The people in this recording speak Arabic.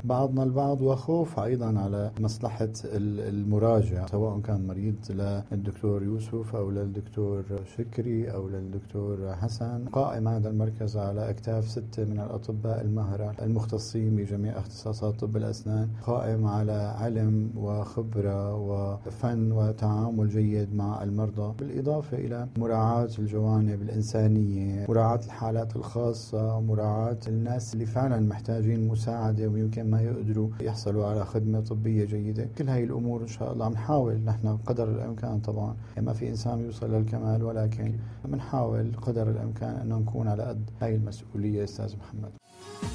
بعضنا البعض، وخوف أيضا على مصلحة المراجع، سواء كان مريض للدكتور يوسف أو للدكتور شكري أو للدكتور حسن. قائم هذا المركز على أكتاف 6 من الأطباء الماهرة المختصين بجميع اختصاصات طب الأسنان، قائم على علم وخبرة وفن وتعامل جيد مع المرضى، بالإضافة إلى مراعاة الجوانب الإنسانية، مراعاة الحالات الخاصة، مراعاة الناس اللي فعلا محتاجين مساعدة ويمكن ما يقدروا يحصلوا على خدمة طبية جيدة. كل هاي الأمور إن شاء الله عم نحاول نحن قدر الإمكان، طبعا ما في إنسان يوصل للكمال، ولكن بنحاول قدر الإمكان أن نكون على قد هاي المسؤولية. أستاذ محمد.